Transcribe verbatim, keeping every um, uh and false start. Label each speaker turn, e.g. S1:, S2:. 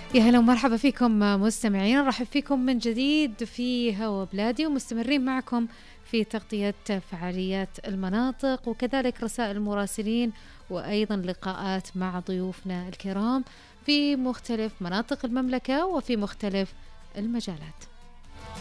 S1: يا هلا ومرحبا فيكم مستمعين، نرحب فيكم من جديد في هوا بلادي، ومستمرين معكم في تغطية فعاليات المناطق وكذلك رسائل المراسلين وأيضا لقاءات مع ضيوفنا الكرام في مختلف مناطق المملكة وفي مختلف المجالات.